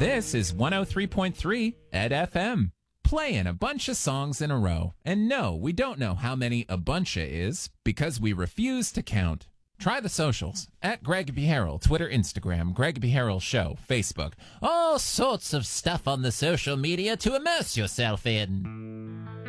This is 103.3 at FM, playing a bunch of songs in a row. And no, we don't know how many a buncha is because we refuse to count. Try the socials at Greg B. Harrell, Twitter, Instagram, Greg B. Harrell Show, Facebook. All sorts of stuff on the social media to immerse yourself in.